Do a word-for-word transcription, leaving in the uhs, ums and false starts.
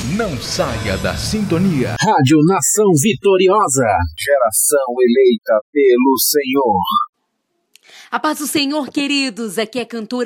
Não saia da sintonia. Rádio Nação Vitoriosa. Geração eleita pelo Senhor. A paz do Senhor, queridos. Aqui é a cantora